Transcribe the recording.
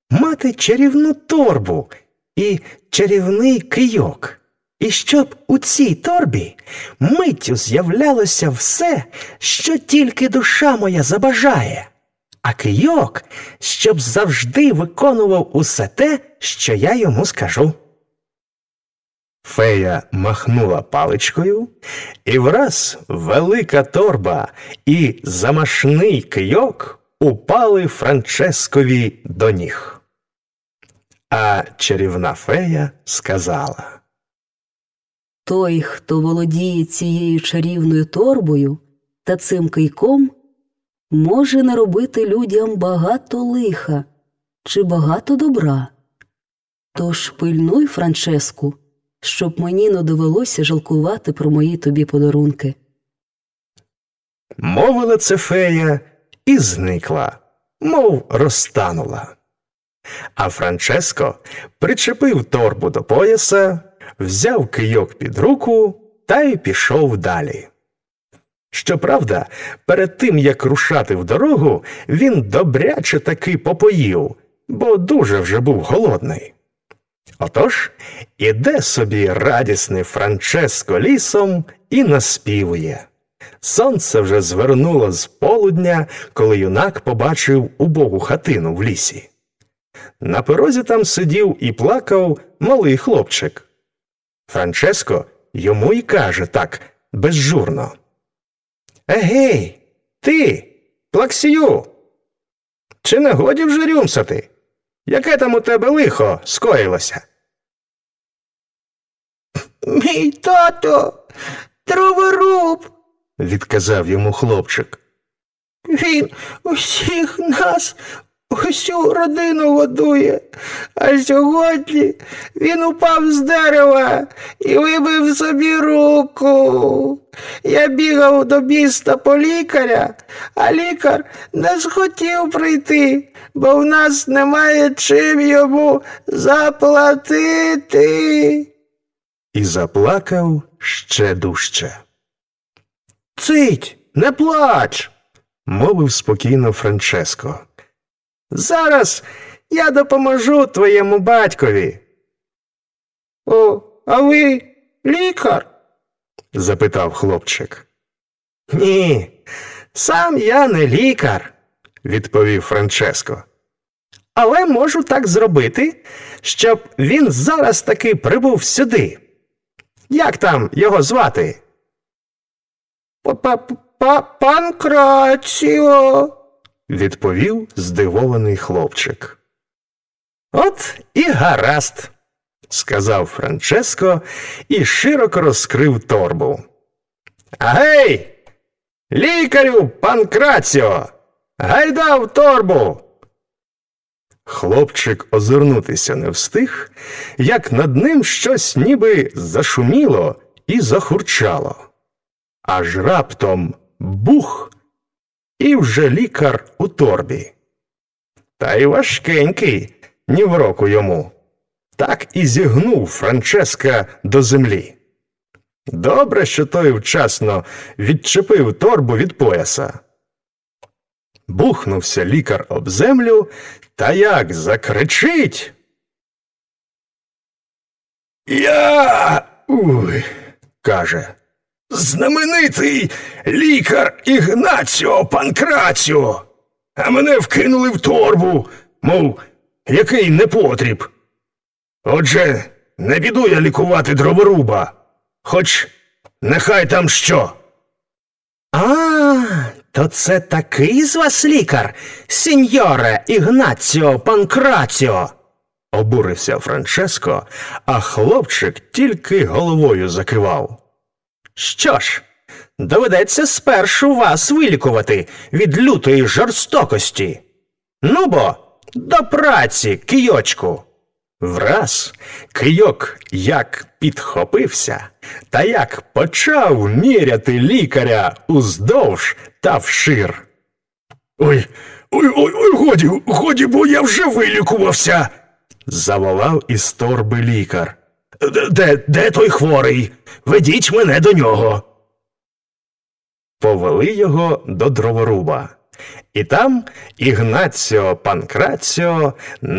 мати чарівну торбу і чарівний кийок. І щоб у цій торбі миттю з'являлося все, що тільки душа моя забажає, а кийок, щоб завжди виконував усе те, що я йому скажу. Фея махнула паличкою, і враз велика торба і замашний кийок упали Франческові до ніг. А чарівна фея сказала: той, хто володіє цією чарівною торбою та цим кийком, може наробити людям багато лиха чи багато добра. Тож пильнуй, Франческу, щоб мені не довелося жалкувати про мої тобі подарунки. Мовила це фея і зникла, мов розтанула. А Франческо причепив торбу до пояса, взяв кийок під руку та й пішов далі. Щоправда, перед тим, як рушати в дорогу, він добряче таки попоїв, бо дуже вже був голодний. Отож, іде собі радісний Франческо лісом і наспівує. Сонце вже звернуло з полудня, коли юнак побачив убогу хатину в лісі. На порозі там сидів і плакав малий хлопчик. Франческо йому й каже так, безжурно: «Егей, ти, плаксію! Чи не годі вже рюмсати? Яке там у тебе лихо скоїлося?» «Мій тато дроворуб», – відказав йому хлопчик. «Він усіх нас, усю родину годує, а сьогодні він упав з дерева і вибив собі руку. Я бігав до міста по лікаря, а лікар не схотів прийти, бо в нас немає чим йому заплатити». І заплакав ще дужче. «Цить, не плач», – мовив спокійно Франческо. «Зараз я допоможу твоєму батькові». «О, а ви лікар?» – запитав хлопчик. «Ні, сам я не лікар», – відповів Франческо. «але можу так зробити, щоб він зараз таки прибув сюди. Як там його звати?» «Панкраціо», – відповів здивований хлопчик. «От і гаразд», – сказав Франческо і широко розкрив торбу. «Агей, лікарю Панкраціо, гайда в торбу!» Хлопчик озирнутися не встиг, як над ним щось ніби зашуміло і захурчало. Аж раптом бух, і вже лікар у торбі. Та й важкенький, ні в року йому. Так і зігнув Франческа до землі. Добре, що той вчасно відчепив торбу від пояса. Бухнувся лікар об землю, та як закричить: «Я, каже, знаменитий лікар Ігнаціо Панкраціо, а мене вкинули в торбу, мов який непотріб. Отже, не піду я лікувати дроворуба, хоч нехай там що». «А, то це такий з вас лікар, сіньоре Ігнаціо Панкраціо?» – обурився Франческо, а хлопчик тільки головою закивав. «Що ж, доведеться спершу вас вилікувати від лютої жорстокості. Ну бо, до праці, кийочку!» Враз кийок як підхопився, та як почав міряти лікаря уздовж та вшир. «Ой, годі, бо я вже вилікувався!» – заволав із торби лікар. Де той хворий? Ведіть мене до нього!» Повели його до дроворуба. І там Ігнаціо Панкраціо